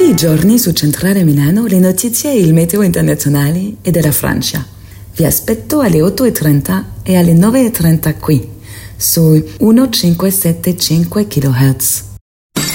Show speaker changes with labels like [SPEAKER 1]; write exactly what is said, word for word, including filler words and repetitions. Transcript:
[SPEAKER 1] Tutti i giorni su Centrale Milano le notizie e il meteo internazionale e della Francia. Vi aspetto alle otto e trenta e alle nove e trenta qui, su millecinquecentosettantacinque chilohertz.